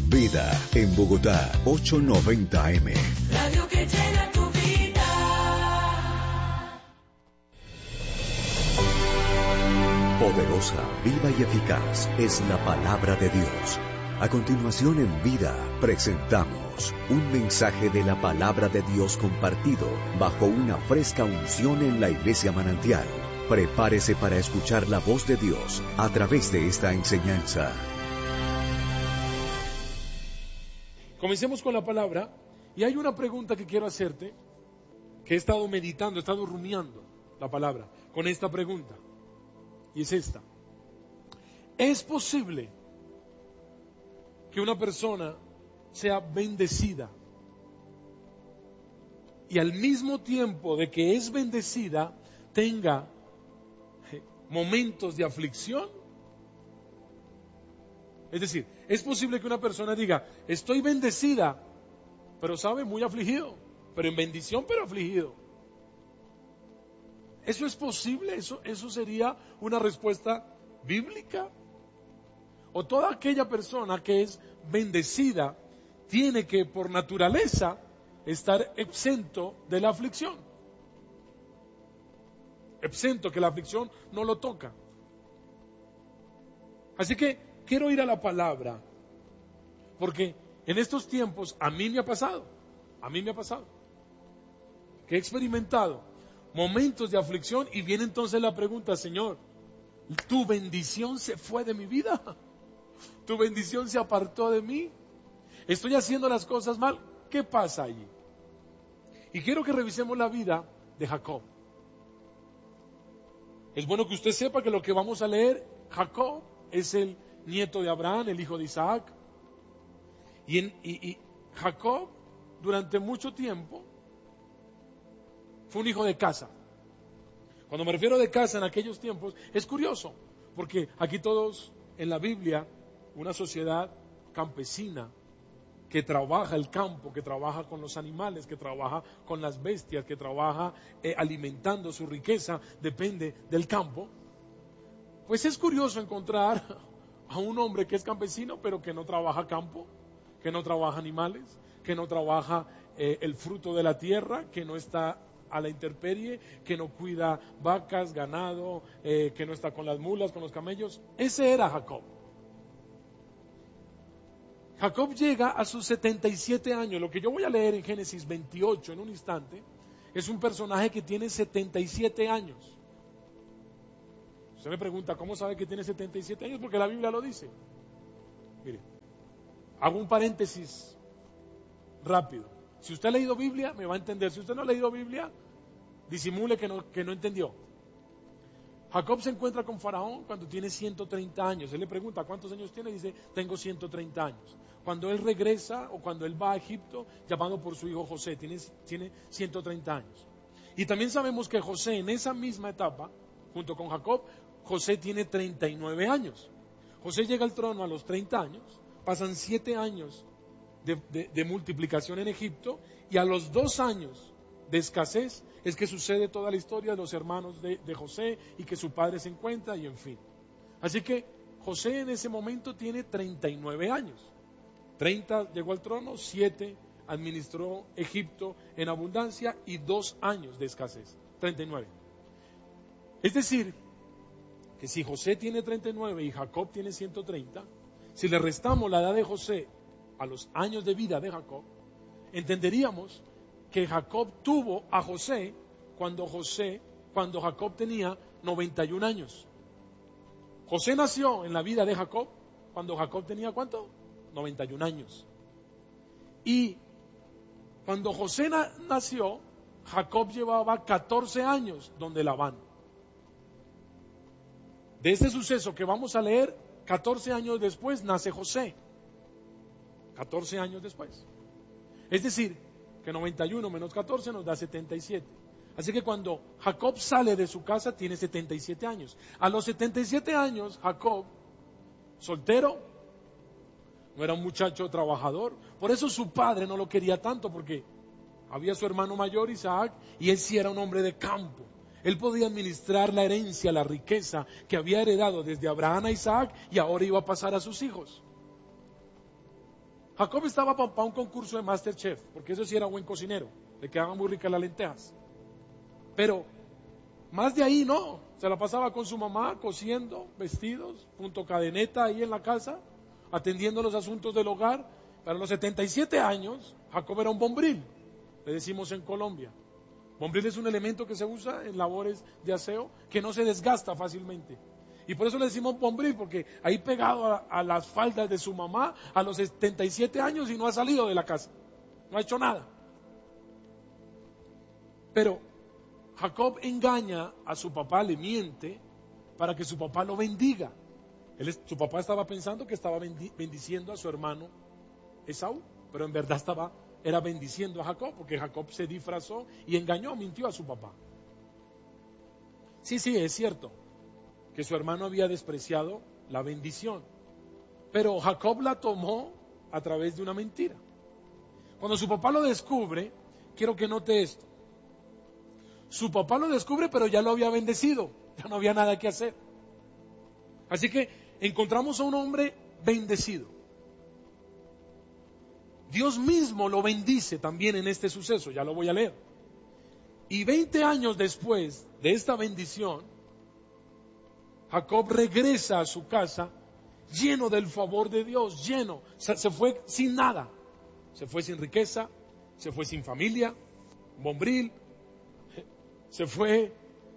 Vida en Bogotá, 890 AM. Radio que llena tu vida. Poderosa, viva y eficaz es la palabra de Dios. A continuación en Vida presentamos un mensaje de la palabra de Dios compartido bajo una fresca unción en la Iglesia Manantial. Prepárese para escuchar la voz de Dios a través de esta enseñanza. Comencemos con la palabra, y hay una pregunta que quiero hacerte, que he estado meditando, he estado rumiando la palabra con esta pregunta, y es esta: ¿es posible que una persona sea bendecida y al mismo tiempo de que es bendecida tenga momentos de aflicción? Es decir, es posible que una persona diga, estoy bendecida, pero sabe, muy afligido, pero en bendición, pero afligido. ¿Eso es posible? ¿Eso sería una respuesta bíblica? ¿O toda aquella persona que es bendecida tiene que, por naturaleza, estar exento de la aflicción? Exento, que la aflicción no lo toca. Así que quiero ir a la palabra, porque en estos tiempos a mí me ha pasado, que he experimentado momentos de aflicción y viene entonces la pregunta, Señor, ¿tu bendición se fue de mi vida? ¿Tu bendición se apartó de mí? ¿Estoy haciendo las cosas mal? ¿Qué pasa allí? Y quiero que revisemos la vida de Jacob. Es bueno que usted sepa que lo que vamos a leer, Jacob es el nieto de Abraham, el hijo de Isaac. Y Jacob, durante mucho tiempo, fue un hijo de casa. Cuando me refiero de casa en aquellos tiempos, es curioso, porque aquí todos en la Biblia, una sociedad campesina, que trabaja el campo, que trabaja con los animales, que trabaja con las bestias, que trabaja alimentando su riqueza, depende del campo. Pues es curioso encontrar a un hombre que es campesino, pero que no trabaja campo, que no trabaja animales, que no trabaja el fruto de la tierra, que no está a la intemperie, que no cuida vacas, ganado, que no está con las mulas, con los camellos. Ese era Jacob. Jacob llega a sus 77 años. Lo que yo voy a leer en Génesis 28 en un instante, es un personaje que tiene 77 años. Usted me pregunta, ¿cómo sabe que tiene 77 años? Porque la Biblia lo dice. Mire, hago un paréntesis rápido. Si usted ha leído Biblia, me va a entender. Si usted no ha leído Biblia, disimule que no entendió. Jacob se encuentra con Faraón cuando tiene 130 años. Él le pregunta, ¿cuántos años tiene? Dice, tengo 130 años. Cuando él regresa o cuando él va a Egipto, llamado por su hijo José, tiene 130 años. Y también sabemos que José en esa misma etapa, junto con Jacob, José tiene 39 años. José llega al trono a los 30 años, pasan 7 años de multiplicación en Egipto, y a los 2 años de escasez es que sucede toda la historia de los hermanos de José y que su padre se encuentra y en fin. Así que José en ese momento tiene 39 años. 30 llegó al trono, 7 administró Egipto en abundancia y 2 años de escasez, 39. Es decir, que si José tiene 39 y Jacob tiene 130, si le restamos la edad de José a los años de vida de Jacob, entenderíamos que Jacob tuvo a José cuando Jacob tenía 91 años. José nació en la vida de Jacob cuando Jacob tenía ¿cuánto? 91 años. Y cuando José nació, Jacob llevaba 14 años donde Labán. De este suceso que vamos a leer, 14 años después nace José. 14 años después. Es decir, que 91 menos 14 nos da 77. Así que cuando Jacob sale de su casa tiene 77 años. A los 77 años, Jacob, soltero, no era un muchacho trabajador. Por eso su padre no lo quería tanto, porque había su hermano mayor, Isaac, y él sí era un hombre de campo. Él podía administrar la herencia, la riqueza que había heredado desde Abraham a Isaac y ahora iba a pasar a sus hijos. Jacob estaba para un concurso de Masterchef, porque eso sí era buen cocinero, le quedaban muy ricas las lentejas. Pero más de ahí no, se la pasaba con su mamá cosiendo vestidos, junto a cadeneta ahí en la casa, atendiendo los asuntos del hogar. Para los 77 años, Jacob era un bombril, le decimos en Colombia. Bombril es un elemento que se usa en labores de aseo que no se desgasta fácilmente. Y por eso le decimos bombril, porque ahí pegado a las faldas de su mamá a los 77 años y no ha salido de la casa, no ha hecho nada. Pero Jacob engaña a su papá, le miente para que su papá lo bendiga. Su papá estaba pensando que estaba bendiciendo a su hermano Esaú, pero en verdad era bendiciendo a Jacob, porque Jacob se disfrazó y engañó, mintió a su papá. Sí, es cierto que su hermano había despreciado la bendición, pero Jacob la tomó a través de una mentira. Cuando su papá lo descubre, quiero que note esto. Su papá lo descubre, pero ya lo había bendecido, ya no había nada que hacer. Así que encontramos a un hombre bendecido. Dios mismo lo bendice también en este suceso, ya lo voy a leer. Y 20 años después de esta bendición, Jacob regresa a su casa lleno del favor de Dios, lleno. Se fue sin nada, se fue sin riqueza, se fue sin familia, bombril, se fue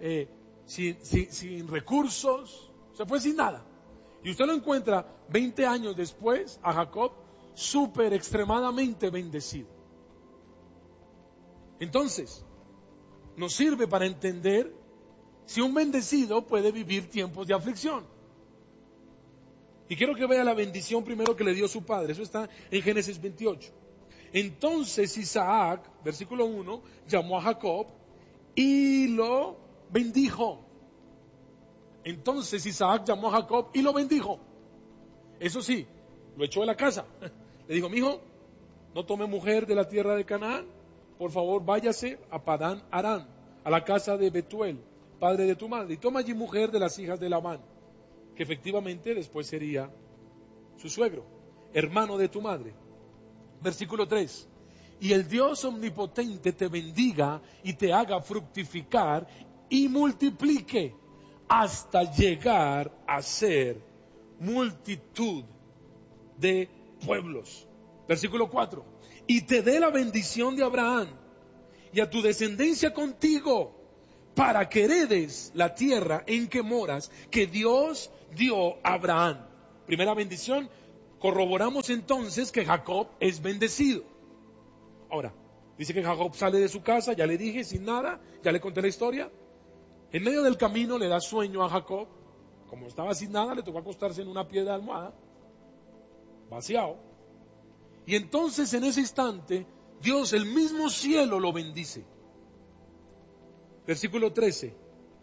sin recursos, se fue sin nada. Y usted lo encuentra 20 años después a Jacob súper extremadamente bendecido. Entonces, nos sirve para entender si un bendecido puede vivir tiempos de aflicción. Y quiero que vea la bendición primero que le dio su padre. Eso está en Génesis 28. Entonces Isaac, versículo 1, llamó a Jacob y lo bendijo. Entonces Isaac llamó a Jacob y lo bendijo. Eso sí, lo echó de la casa. Le dijo: mijo, no tome mujer de la tierra de Canaán. Por favor, váyase a Padán Aram, a la casa de Betuel, padre de tu madre, y toma allí mujer de las hijas de Labán, que efectivamente después sería su suegro, hermano de tu madre. Versículo 3. Y el Dios omnipotente te bendiga y te haga fructificar y multiplique hasta llegar a ser multitud de pueblos. Versículo 4. Y te dé la bendición de Abraham y a tu descendencia contigo, para que heredes la tierra en que moras, que Dios dio a Abraham. Primera bendición. Corroboramos entonces que Jacob es bendecido. Ahora, dice que Jacob sale de su casa, ya le dije, sin nada, ya le conté la historia. En medio del camino le da sueño a Jacob. Como estaba sin nada, le tocó acostarse en una piedra de almohada, vaciado. Y entonces en ese instante, Dios, el mismo cielo, lo bendice. Versículo 13.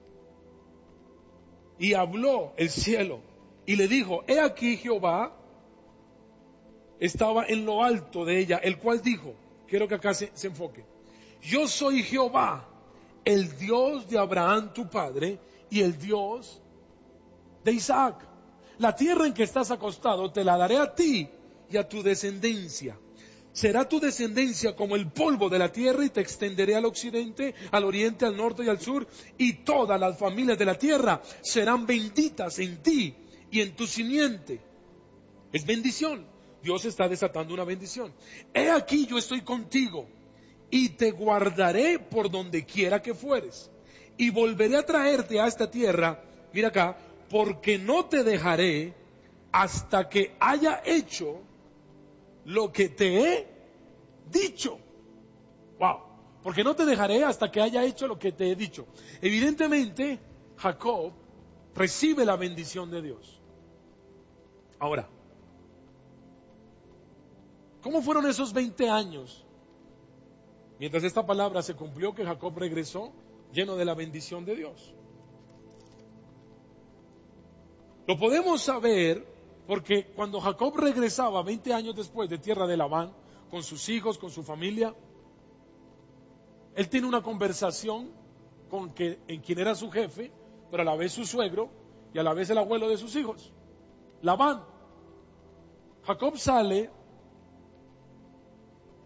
Y habló el cielo y le dijo: he aquí Jehová estaba en lo alto de ella, el cual dijo, quiero que acá se enfoque: yo soy Jehová, el Dios de Abraham tu padre y el Dios de Isaac. La tierra en que estás acostado te la daré a ti y a tu descendencia. Será tu descendencia como el polvo de la tierra, y te extenderé al occidente, al oriente, al norte y al sur, y todas las familias de la tierra serán benditas en ti y en tu simiente. Es bendición. Dios está desatando una bendición. He aquí yo estoy contigo y te guardaré por donde quiera que fueres, y volveré a traerte a esta tierra, mira acá, porque no te dejaré hasta que haya hecho lo que te he dicho. Wow, porque no te dejaré hasta que haya hecho lo que te he dicho. Evidentemente, Jacob recibe la bendición de Dios. Ahora, ¿cómo fueron esos 20 años? Mientras esta palabra se cumplió, que Jacob regresó lleno de la bendición de Dios. Lo podemos saber porque cuando Jacob regresaba 20 años después de tierra de Labán, con sus hijos, con su familia, él tiene una conversación en quien era su jefe, pero a la vez su suegro y a la vez el abuelo de sus hijos, Labán. Jacob sale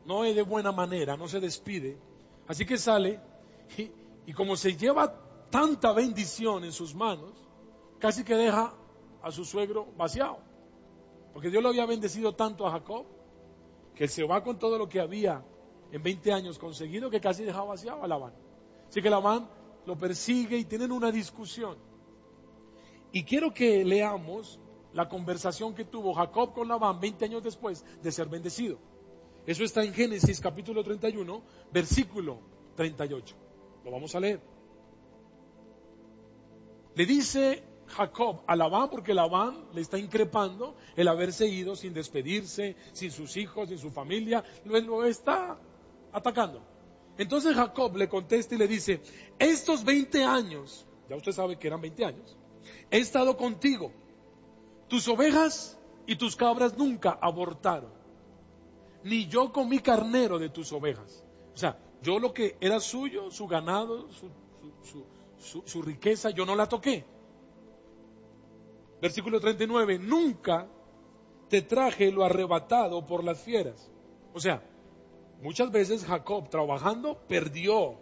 no es de buena manera, no se despide. Así que sale y como se lleva tanta bendición en sus manos, casi que deja a su suegro vaciado. Porque Dios lo había bendecido tanto a Jacob, que él se va con todo lo que había en 20 años conseguido, que casi deja vaciado a Labán. Así que Labán lo persigue y tienen una discusión. Y quiero que leamos la conversación que tuvo Jacob con Labán 20 años después de ser bendecido. Eso está en Génesis capítulo 31, versículo 38. Lo vamos a leer. Le dice Jacob a Labán, porque Labán le está increpando el haberse ido sin despedirse, sin sus hijos, sin su familia, lo está atacando. Entonces Jacob le contesta y le dice: estos 20 años, ya usted sabe que eran 20 años, he estado contigo, tus ovejas y tus cabras nunca abortaron, ni yo comí carnero de tus ovejas. O sea, yo lo que era suyo, su ganado, su riqueza, yo no la toqué. Versículo 39, nunca te traje lo arrebatado por las fieras. O sea, muchas veces Jacob trabajando perdía.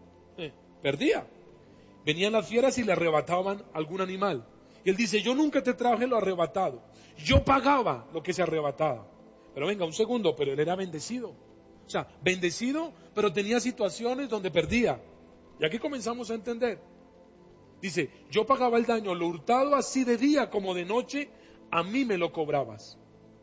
Venían las fieras y le arrebataban algún animal. Y él dice: yo nunca te traje lo arrebatado. Yo pagaba lo que se arrebataba. Pero venga, un segundo, pero él era bendecido. O sea, bendecido, pero tenía situaciones donde perdía. Y aquí comenzamos a entender. Dice: yo pagaba el daño, lo hurtado así de día como de noche, a mí me lo cobrabas.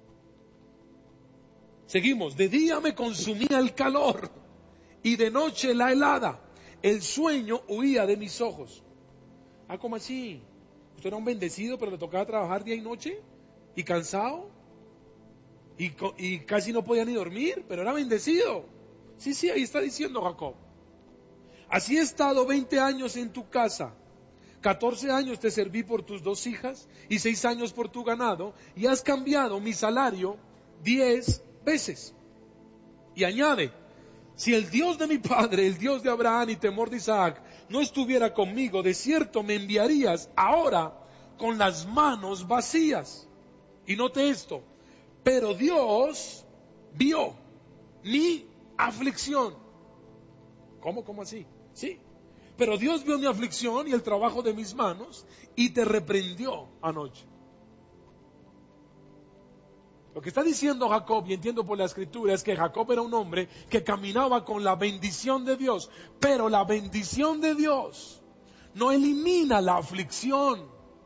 Seguimos: de día me consumía el calor y de noche la helada. El sueño huía de mis ojos. Ah, ¿cómo así? ¿Usted era un bendecido, pero le tocaba trabajar día y noche? ¿Y cansado? ¿Y casi no podía ni dormir? Pero era bendecido. Sí, ahí está diciendo Jacob. Así he estado 20 años en tu casa. 14 años te serví por tus 2 hijas y 6 años por tu ganado, y has cambiado mi salario 10 veces. Y añade: si el Dios de mi padre, el Dios de Abraham y temor de Isaac, no estuviera conmigo, de cierto me enviarías ahora con las manos vacías. Y note esto: pero Dios vio mi aflicción. ¿Cómo así? Sí. Pero Dios vio mi aflicción y el trabajo de mis manos y te reprendió anoche. Lo que está diciendo Jacob, y entiendo por la escritura, es que Jacob era un hombre que caminaba con la bendición de Dios. Pero la bendición de Dios no elimina la aflicción.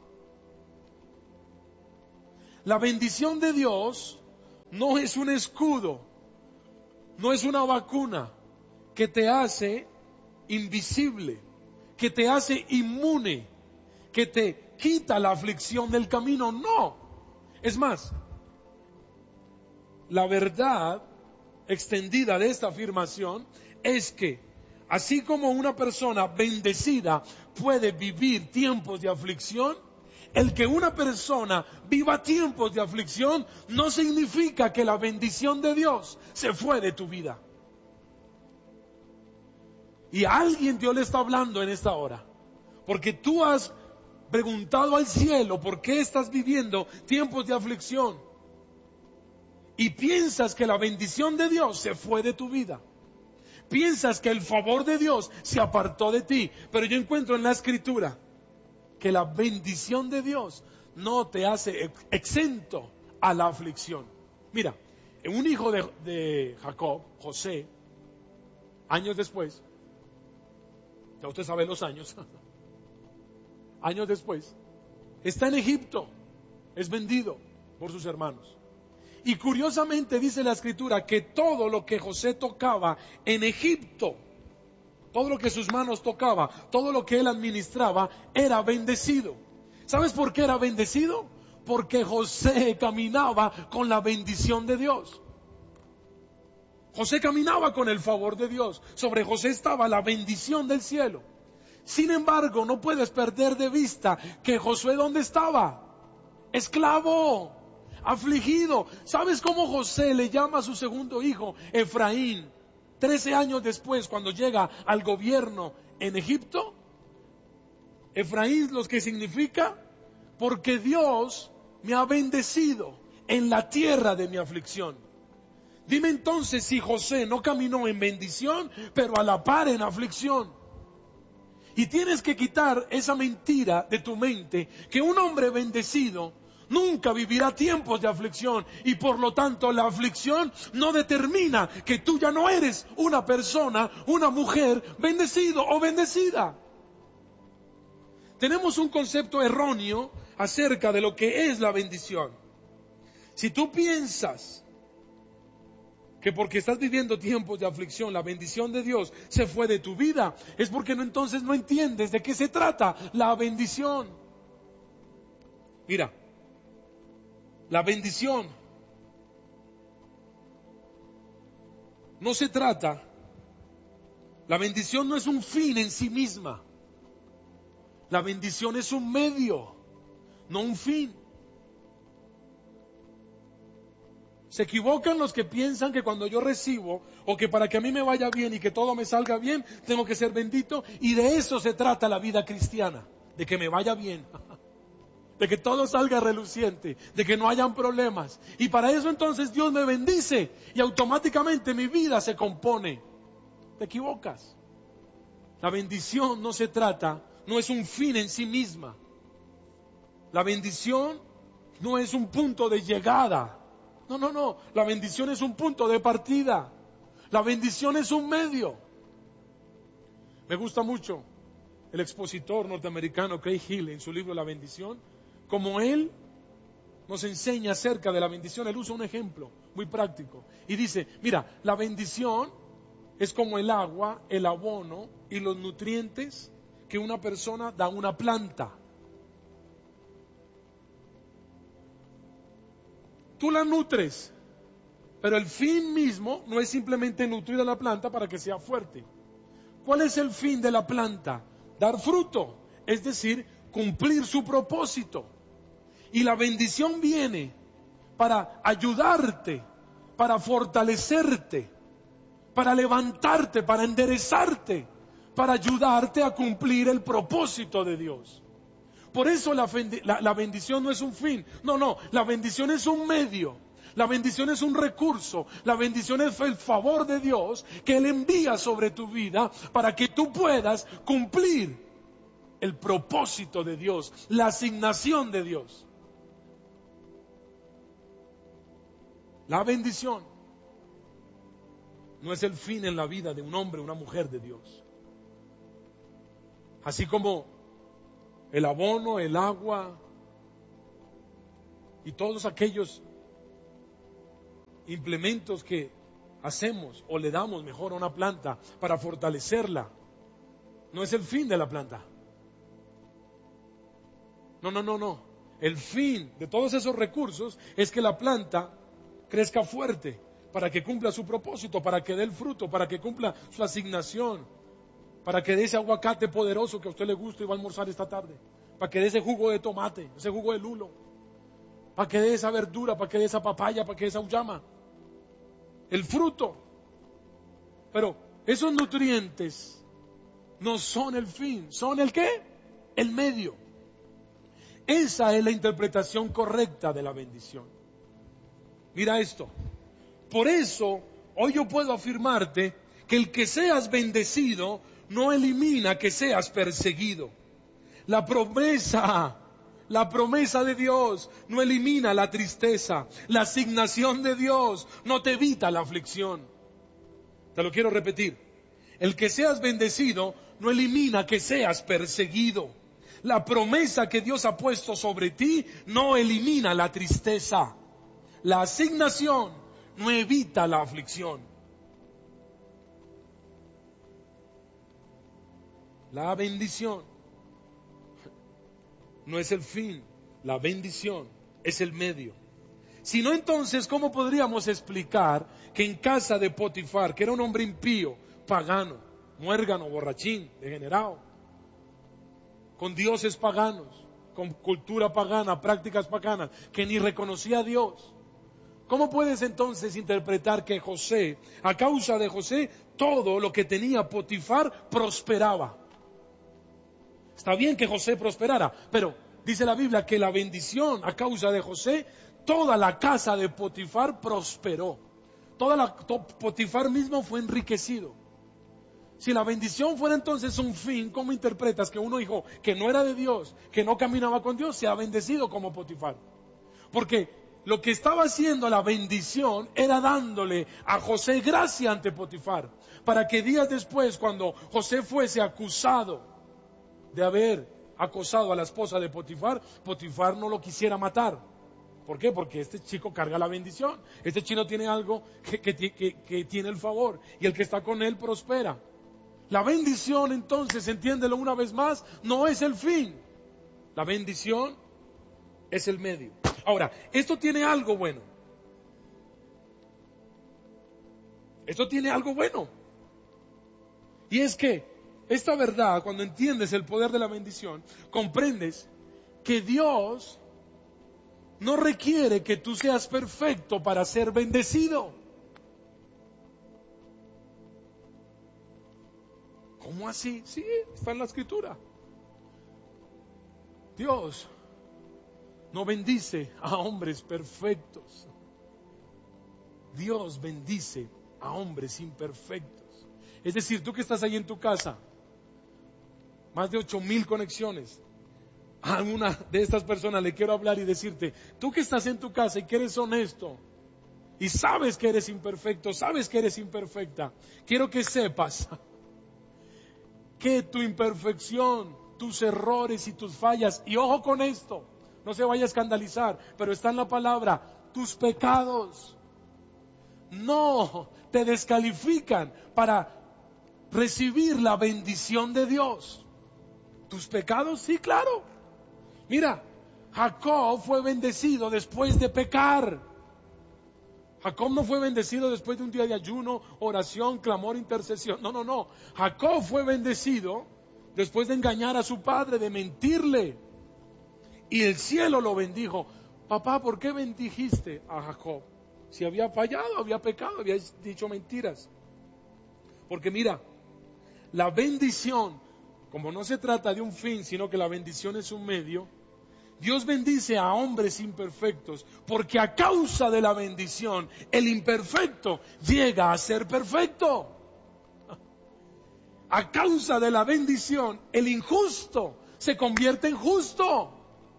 La bendición de Dios no es un escudo, no es una vacuna que te hace invisible, que te hace inmune, que te quita la aflicción del camino. No. Es más, la verdad extendida de esta afirmación es que así como una persona bendecida puede vivir tiempos de aflicción, el que una persona viva tiempos de aflicción no significa que la bendición de Dios se fue de tu vida. Y a alguien Dios le está hablando en esta hora, porque tú has preguntado al cielo por qué estás viviendo tiempos de aflicción y piensas que la bendición de Dios se fue de tu vida. Piensas que el favor de Dios se apartó de ti, pero yo encuentro en la escritura que la bendición de Dios no te hace exento a la aflicción. Mira, un hijo de Jacob, José, años después, ya usted sabe los años, años después, está en Egipto, es vendido por sus hermanos. Y curiosamente dice la escritura que todo lo que José tocaba en Egipto, todo lo que sus manos tocaba, todo lo que él administraba, era bendecido. ¿Sabes por qué era bendecido? Porque José caminaba con la bendición de Dios. José caminaba con el favor de Dios. Sobre José estaba la bendición del cielo. Sin embargo, no puedes perder de vista que Josué, ¿dónde estaba? Esclavo, afligido. ¿Sabes cómo José le llama a su segundo hijo, Efraín, 13 años después, cuando llega al gobierno en Egipto? Efraín, lo que significa: porque Dios me ha bendecido en la tierra de mi aflicción. Dime entonces si José no caminó en bendición, pero a la par en aflicción. Y tienes que quitar esa mentira de tu mente, que un hombre bendecido nunca vivirá tiempos de aflicción, y por lo tanto la aflicción no determina que tú ya no eres una persona, una mujer bendecido o bendecida. Tenemos un concepto erróneo acerca de lo que es la bendición. Si tú piensas que porque estás viviendo tiempos de aflicción, la bendición de Dios se fue de tu vida, es porque entonces no entiendes de qué se trata la bendición. Mira, la bendición no se trata, la bendición no es un fin en sí misma. La bendición es un medio, no un fin. Se equivocan los que piensan que cuando yo recibo, o que para que a mí me vaya bien y que todo me salga bien, tengo que ser bendito, y de eso se trata la vida cristiana, de que me vaya bien, de que todo salga reluciente, de que no hayan problemas. Y para eso entonces Dios me bendice y automáticamente mi vida se compone. Te equivocas. La bendición no se trata, no es un fin en sí misma. La bendición no es un punto de llegada. No. La bendición es un punto de partida. La bendición es un medio. Me gusta mucho el expositor norteamericano Craig Hill en su libro La bendición. Como él nos enseña acerca de la bendición, él usa un ejemplo muy práctico. Y dice, mira, la bendición es como el agua, el abono y los nutrientes que una persona da a una planta. Tú la nutres, pero el fin mismo no es simplemente nutrir a la planta para que sea fuerte. ¿Cuál es el fin de la planta? Dar fruto, es decir, cumplir su propósito. Y la bendición viene para ayudarte, para fortalecerte, para levantarte, para enderezarte, para ayudarte a cumplir el propósito de Dios. Por eso la bendición no es un fin. No, la bendición es un medio. La bendición es un recurso. La bendición es el favor de Dios que Él envía sobre tu vida para que tú puedas cumplir el propósito de Dios, la asignación de Dios. La bendición no es el fin en la vida de un hombre o una mujer de Dios. Así como el abono, el agua y todos aquellos implementos que hacemos o le damos mejor a una planta para fortalecerla, no es el fin de la planta. No. El fin de todos esos recursos es que la planta crezca fuerte para que cumpla su propósito, para que dé el fruto, para que cumpla su asignación, para que dé ese aguacate poderoso que a usted le gusta y va a almorzar esta tarde, para que dé ese jugo de tomate, ese jugo de lulo, para que dé esa verdura, para que dé esa papaya, para que dé esa uyama, el fruto. Pero esos nutrientes no son el fin, ¿son el qué? El medio. Esa es la interpretación correcta de la bendición. Mira esto. Por eso, hoy yo puedo afirmarte que el que seas bendecido no elimina que seas perseguido. La promesa de Dios no elimina la tristeza. La asignación de Dios no te evita la aflicción. Te lo quiero repetir. El que seas bendecido no elimina que seas perseguido. La promesa que Dios ha puesto sobre ti no elimina la tristeza. La asignación no evita la aflicción. La bendición no es el fin, la bendición es el medio. Si no, entonces, ¿cómo podríamos explicar que en casa de Potifar, que era un hombre impío, pagano, muérgano, borrachín, degenerado, con dioses paganos, con cultura pagana, prácticas paganas, que ni reconocía a Dios? ¿Cómo puedes entonces interpretar que José, a causa de José, todo lo que tenía Potifar prosperaba? Está bien que José prosperara, pero dice la Biblia que la bendición a causa de José, toda la casa de Potifar prosperó. Potifar mismo fue enriquecido. Si la bendición fuera entonces un fin, ¿cómo interpretas que uno hijo que no era de Dios, que no caminaba con Dios, sea bendecido como Potifar? Porque lo que estaba haciendo la bendición era dándole a José gracia ante Potifar, para que días después, cuando José fuese acusado de haber acosado a la esposa de Potifar, Potifar no lo quisiera matar. ¿Por qué? Porque este chico carga la bendición. Este chico tiene algo que tiene el favor, y el que está con él prospera. La bendición, entonces, entiéndelo una vez más, no es el fin. La bendición es el medio. Ahora, esto tiene algo bueno. Esto tiene algo bueno. Y es que esta verdad, cuando entiendes el poder de la bendición, comprendes que Dios no requiere que tú seas perfecto para ser bendecido. ¿Cómo así? Sí, está en la Escritura. Dios no bendice a hombres perfectos. Dios bendice a hombres imperfectos. Es decir, tú que estás ahí en tu casa, más de 8,000 conexiones, a una de estas personas le quiero hablar y decirte, tú que estás en tu casa y que eres honesto, y sabes que eres imperfecto, sabes que eres imperfecta, quiero que sepas que tu imperfección, tus errores y tus fallas, y ojo con esto, no se vaya a escandalizar, pero está en la palabra, tus pecados no te descalifican para recibir la bendición de Dios. Tus pecados, sí, claro. Mira, Jacob fue bendecido después de pecar. Jacob no fue bendecido después de un día de ayuno, oración, clamor, intercesión. No. Jacob fue bendecido después de engañar a su padre, de mentirle. Y el cielo lo bendijo. Papá, ¿por qué bendijiste a Jacob? Si había fallado, había pecado, había dicho mentiras. Porque mira, la bendición, como no se trata de un fin, sino que la bendición es un medio, Dios bendice a hombres imperfectos, porque a causa de la bendición, el imperfecto llega a ser perfecto. A causa de la bendición, el injusto se convierte en justo.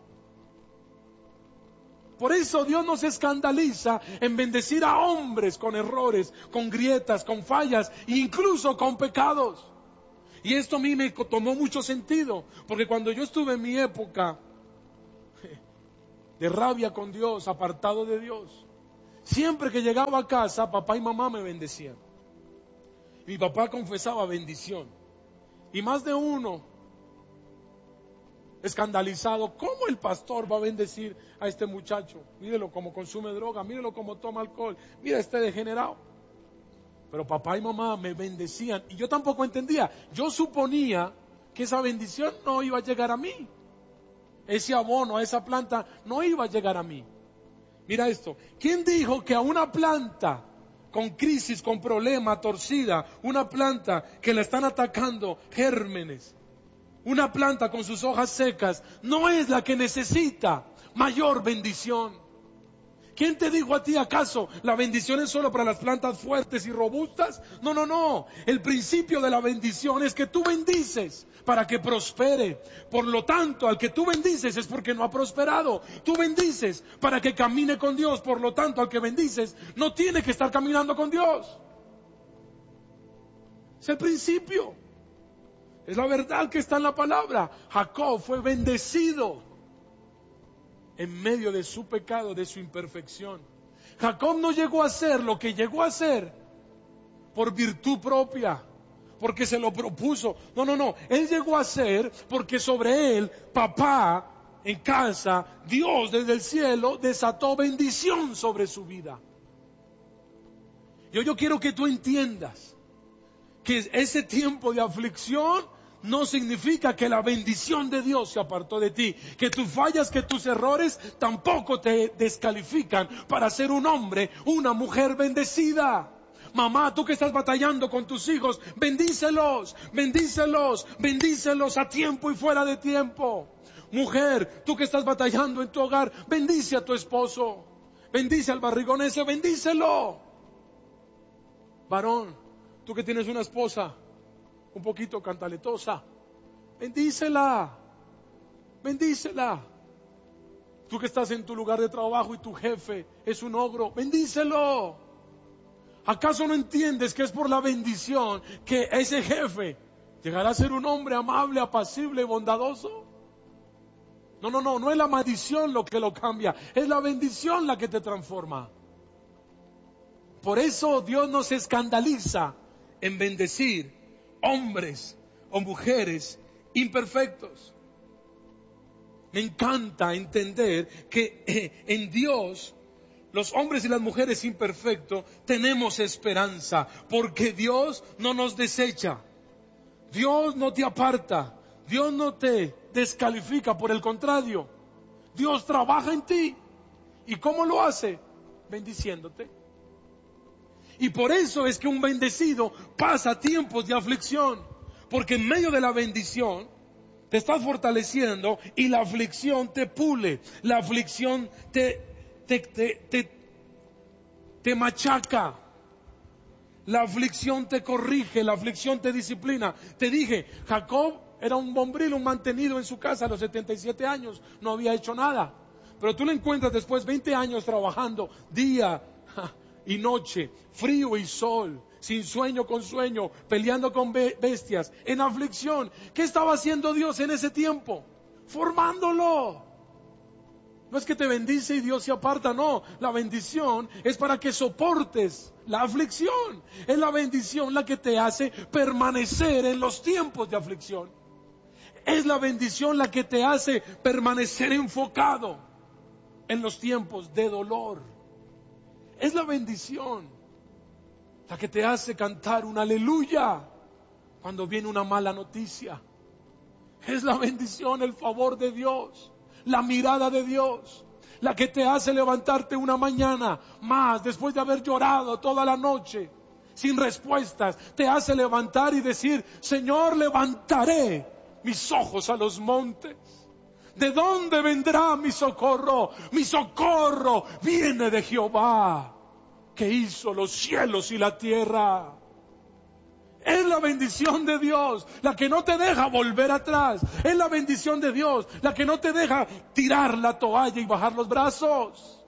Por eso Dios no se escandaliza en bendecir a hombres con errores, con grietas, con fallas, e incluso con pecados. Y esto a mí me tomó mucho sentido, porque cuando yo estuve en mi época de rabia con Dios, apartado de Dios, siempre que llegaba a casa, papá y mamá me bendecían. Mi papá confesaba bendición. Y más de uno escandalizado, ¿cómo el pastor va a bendecir a este muchacho? Mírelo cómo consume droga, mírelo cómo toma alcohol, mira este degenerado. Pero papá y mamá me bendecían y yo tampoco entendía. Yo suponía que esa bendición no iba a llegar a mí. Ese abono, a esa planta no iba a llegar a mí. Mira esto, ¿quién dijo que a una planta con crisis, con problema, torcida, una planta que la están atacando gérmenes, una planta con sus hojas secas, no es la que necesita mayor bendición? ¿Quién te dijo a ti acaso la bendición es solo para las plantas fuertes y robustas? No. El principio de la bendición es que tú bendices para que prospere. Por lo tanto, al que tú bendices es porque no ha prosperado. Tú bendices para que camine con Dios. Por lo tanto, al que bendices no tiene que estar caminando con Dios. Es el principio. Es la verdad que está en la palabra. Jacob fue bendecido en medio de su pecado, de su imperfección. Jacob no llegó a ser lo que llegó a ser por virtud propia, porque se lo propuso. No. Él llegó a ser porque sobre él, papá, en casa, Dios desde el cielo desató bendición sobre su vida. Yo quiero que tú entiendas que ese tiempo de aflicción no significa que la bendición de Dios se apartó de ti, que tus fallas, que tus errores tampoco te descalifican para ser un hombre, una mujer bendecida. Mamá, tú que estás batallando con tus hijos, bendícelos a tiempo y fuera de tiempo. Mujer, tú que estás batallando en tu hogar, bendice a tu esposo, bendice al barrigón ese, bendícelo. Varón, tú que tienes una esposa un poquito cantaletosa, bendícela, bendícela. Tú que estás en tu lugar de trabajo y tu jefe es un ogro, bendícelo. ¿Acaso no entiendes que es por la bendición que ese jefe llegará a ser un hombre amable, apacible y bondadoso? No es la maldición lo que lo cambia, es la bendición la que te transforma. Por eso Dios no se escandaliza en bendecir hombres o mujeres imperfectos. Me encanta entender que en Dios, los hombres y las mujeres imperfectos, tenemos esperanza, porque Dios no nos desecha, Dios no te aparta, Dios no te descalifica, por el contrario, Dios trabaja en ti. ¿Y cómo lo hace? Bendiciéndote. Y por eso es que un bendecido pasa tiempos de aflicción, porque en medio de la bendición te estás fortaleciendo y la aflicción te pule, la aflicción te machaca, la aflicción te corrige, la aflicción te disciplina. Te dije, Jacob era un bombril, un mantenido en su casa a los 77 años, no había hecho nada. Pero tú lo encuentras después 20 años trabajando día y noche, frío y sol, sin sueño con sueño, peleando con bestias, en aflicción. ¿Qué estaba haciendo Dios en ese tiempo? Formándolo. No es que te bendice y Dios se aparta, no. La bendición es para que soportes la aflicción. Es la bendición la que te hace permanecer en los tiempos de aflicción. Es la bendición la que te hace permanecer enfocado en los tiempos de dolor. Es la bendición la que te hace cantar un aleluya cuando viene una mala noticia. Es la bendición, el favor de Dios, la mirada de Dios, la que te hace levantarte una mañana más después de haber llorado toda la noche sin respuestas. Te hace levantar y decir: Señor, levantaré mis ojos a los montes. ¿De dónde vendrá mi socorro? Mi socorro viene de Jehová, que hizo los cielos y la tierra. Es la bendición de Dios la que no te deja volver atrás. Es la bendición de Dios la que no te deja tirar la toalla y bajar los brazos.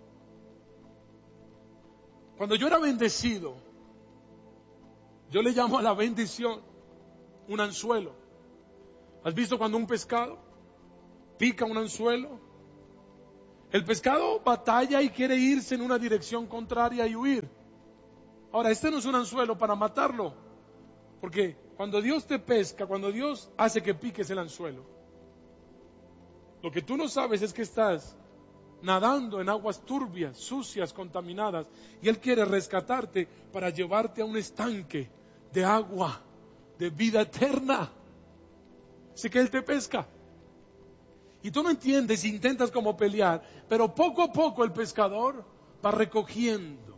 Cuando yo era bendecido, yo le llamo a la bendición un anzuelo. ¿Has visto cuando un pescado pica un anzuelo? El pescado batalla y quiere irse en una dirección contraria y huir. Ahora, este no es un anzuelo para matarlo, porque cuando Dios te pesca, cuando Dios hace que piques el anzuelo, lo que tú no sabes es que estás nadando en aguas turbias, sucias, contaminadas, y Él quiere rescatarte para llevarte a un estanque de agua, de vida eterna. Así que Él te pesca. Y tú no entiendes, intentas como pelear, pero poco a poco el pescador va recogiendo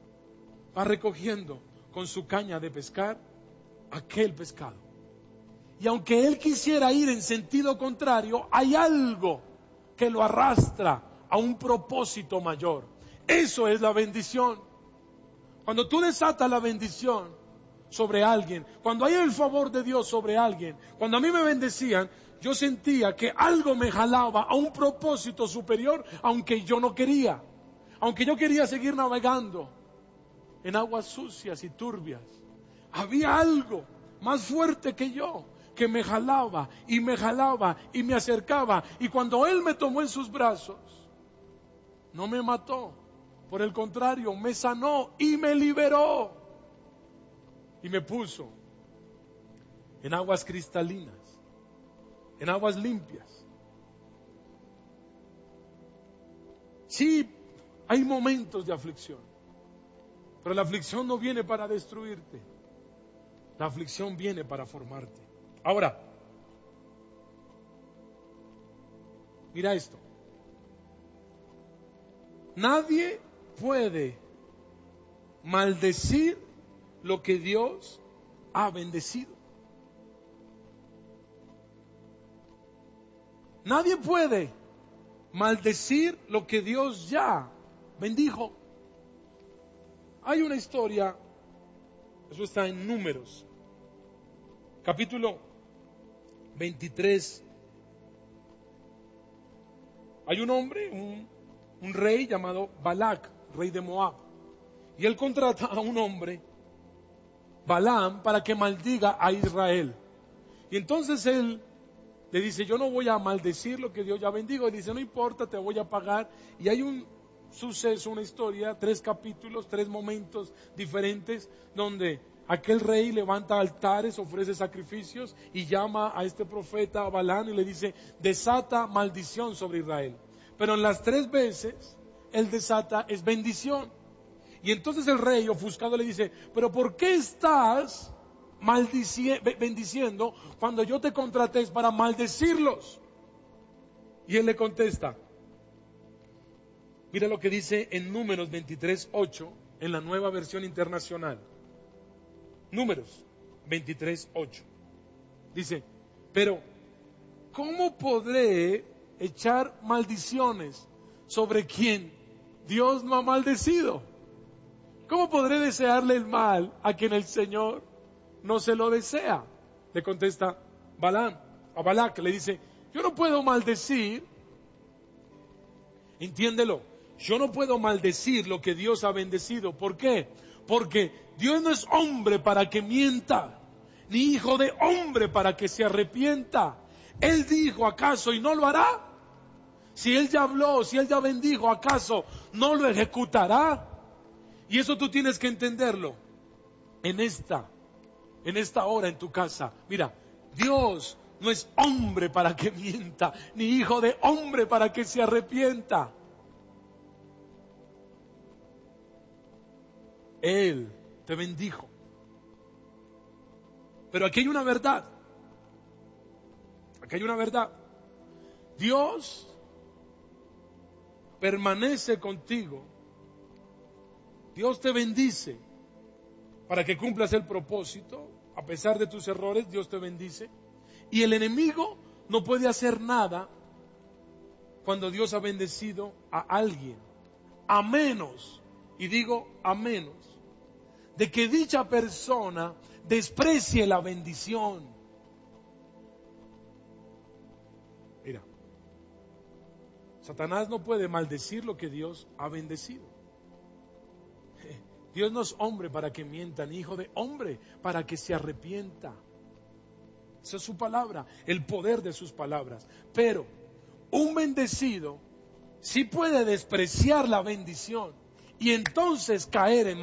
con su caña de pescar aquel pescado. Y aunque él quisiera ir en sentido contrario, hay algo que lo arrastra a un propósito mayor. Eso es la bendición. Cuando tú desatas la bendición sobre alguien, cuando hay el favor de Dios sobre alguien, cuando a mí me bendecían, yo sentía que algo me jalaba a un propósito superior, aunque yo no quería. Aunque yo quería seguir navegando en aguas sucias y turbias, había algo más fuerte que yo que me jalaba y me acercaba. Y cuando Él me tomó en sus brazos, no me mató, por el contrario, me sanó y me liberó. Y me puso en aguas cristalinas, en aguas limpias. Sí, hay momentos de aflicción, pero la aflicción no viene para destruirte. La aflicción viene para formarte. Ahora, mira esto. Nadie puede maldecir lo que Dios ha bendecido. Nadie puede maldecir lo que Dios ya bendijo. Hay una historia Eso está en Números, capítulo 23. Hay un hombre, un rey llamado Balac, rey de Moab. Y él contrata a un hombre, Balaam, para que maldiga a Israel. Y entonces él le dice, yo no voy a maldecir lo que Dios ya bendigo. Él dice, no importa, te voy a pagar. Y hay un suceso, una historia, 3 capítulos, 3 momentos diferentes, donde aquel rey levanta altares, ofrece sacrificios y llama a este profeta Balaam y le dice, desata maldición sobre Israel. Pero en las 3 veces, él desata es bendición. Y entonces el rey ofuscado le dice, pero ¿por qué estás bendiciendo cuando yo te contraté para maldecirlos? Y él le contesta, mira lo que dice en Números 23:8, en la Nueva Versión Internacional. Números 23:8. Dice, pero ¿cómo podré echar maldiciones sobre quien Dios no ha maldecido? ¿Cómo podré desearle el mal a quien el Señor no se lo desea? Le contesta Balaam, a Balac, le dice, yo no puedo maldecir, entiéndelo, yo no puedo maldecir lo que Dios ha bendecido. ¿Por qué? Porque Dios no es hombre para que mienta, ni hijo de hombre para que se arrepienta. Él dijo, ¿acaso y no lo hará? Si Él ya habló, si Él ya bendijo, ¿acaso no lo ejecutará? Y eso tú tienes que entenderlo en esta hora en tu casa. Mira, Dios no es hombre para que mienta, ni hijo de hombre para que se arrepienta. Él te bendijo. Pero aquí hay una verdad. Aquí hay una verdad. Dios permanece contigo. Dios te bendice para que cumplas el propósito. A pesar de tus errores, Dios te bendice. Y el enemigo no puede hacer nada cuando Dios ha bendecido a alguien. A menos, y digo a menos, de que dicha persona desprecie la bendición. Mira, Satanás no puede maldecir lo que Dios ha bendecido. Dios no es hombre para que mienta, ni hijo de hombre para que se arrepienta. Esa es su palabra, el poder de sus palabras. Pero un bendecido sí puede despreciar la bendición y entonces caer en